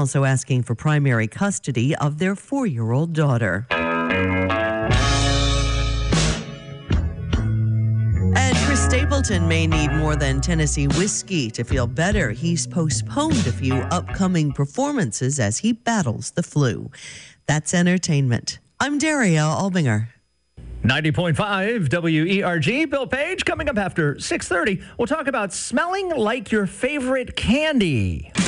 also asking for primary custody of their 4-year-old daughter. And Chris Stapleton may need more than Tennessee whiskey to feel better. He's postponed a few upcoming performances as he battles the flu. That's entertainment. I'm Daria Albinger. 90.5 WERG. Bill Page coming up after 6:30. We'll talk about smelling like your favorite candy.